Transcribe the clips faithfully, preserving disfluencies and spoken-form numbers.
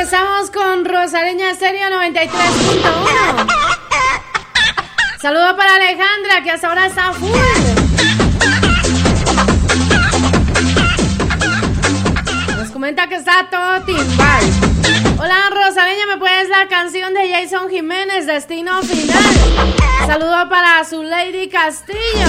Estamos con Rosareña Estéreo noventa y tres punto uno. Saludo para Alejandra, que hasta ahora está full. Nos comenta que está todo timbal. Hola Rosareña, ¿me puedes la canción de Jason Jiménez, Destino Final? Saludo para su Lady Castillo.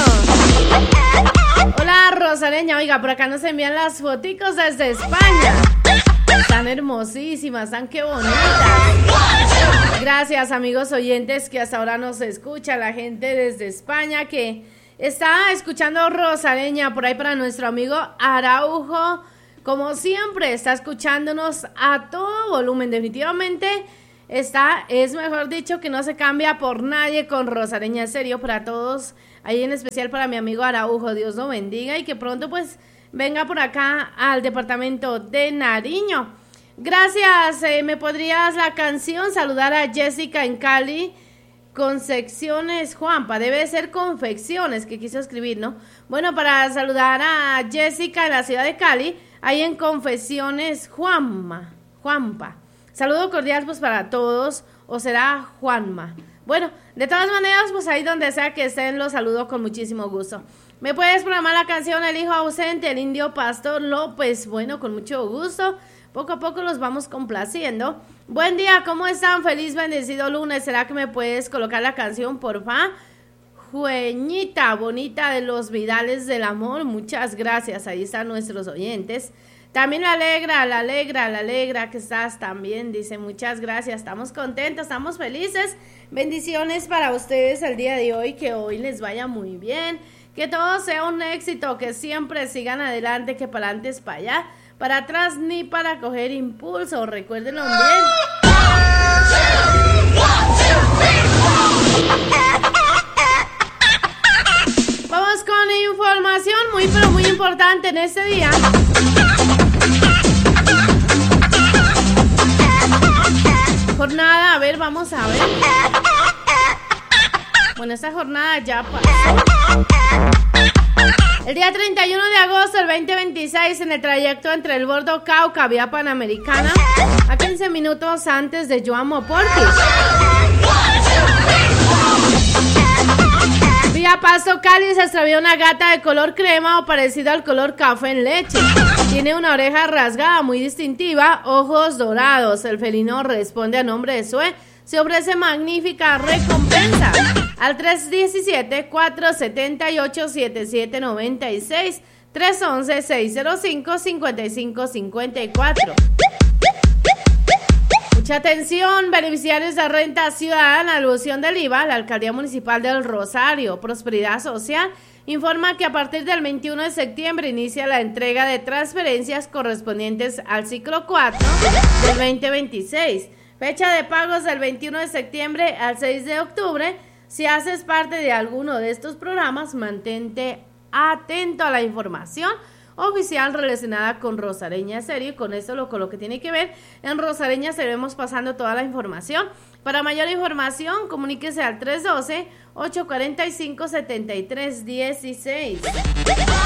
Hola Rosareña, oiga, por acá nos envían las foticos desde España. Están hermosísimas, están qué bonitas. Gracias amigos oyentes que hasta ahora nos escucha, la gente desde España que está escuchando Rosareña, por ahí para nuestro amigo Araujo, como siempre está escuchándonos a todo volumen, definitivamente está, es mejor dicho que no se cambia por nadie con Rosareña Estéreo para todos, ahí en especial para mi amigo Araujo, Dios lo bendiga y que pronto pues venga por acá al departamento de Nariño. Gracias, eh, ¿me podrías la canción? Saludar a Jessica en Cali, Confecciones Juanpa, debe ser Confecciones que quiso escribir, ¿no? Bueno, para saludar a Jessica en la ciudad de Cali, ahí en Confecciones Juanma, Juanpa. Saludo cordial pues para todos, o será Juanma. Bueno, de todas maneras, pues ahí donde sea que estén, los saludo con muchísimo gusto. ¿Me puedes programar la canción El Hijo Ausente, el Indio Pastor López? Bueno, con mucho gusto. Poco a poco los vamos complaciendo. Buen día, ¿cómo están? Feliz, bendecido lunes. ¿Será que me puedes colocar la canción, porfa? Jueñita, bonita de los Vidales del Amor. Muchas gracias. Ahí están nuestros oyentes. También la alegra, la alegra, la alegra que estás también. Dice, muchas gracias. Estamos contentos, estamos felices. Bendiciones para ustedes el día de hoy. Que hoy les vaya muy bien. Que todo sea un éxito, que siempre sigan adelante, que para adelante es para allá, para atrás ni para coger impulso, recuérdenlo bien. Vamos con información muy pero muy importante en este día. Jornada, a ver, vamos a ver. Bueno, esta jornada ya pasó. El día treinta y uno de agosto del veinte veintiséis, en el trayecto entre el Bordo Cauca, vía Panamericana, a quince minutos antes de Joan Moporti. Vía Pasto Cali se extravió una gata de color crema o parecido al color café en leche. Tiene una oreja rasgada muy distintiva, ojos dorados. El felino responde a nombre de Sue. Se ofrece magnífica recompensa al tres uno siete, cuatro siete ocho, siete siete nueve seis, tres uno uno, seis cero cinco, cinco cinco cinco cuatro. Mucha atención, beneficiarios de renta ciudadana, alusión del I V A, la Alcaldía Municipal del Rosario, Prosperidad Social, informa que a partir del veintiuno de septiembre inicia la entrega de transferencias correspondientes al ciclo cuatro del veinte veintiséis. Fecha de pagos del veintiuno de septiembre al seis de octubre. Si haces parte de alguno de estos programas, mantente atento a la información oficial relacionada con Rosareña Estéreo. Y con esto lo, con lo que tiene que ver en Rosareña estaremos pasando toda la información. Para mayor información, comuníquese al tres uno dos, ocho cuatro cinco, siete tres uno seis.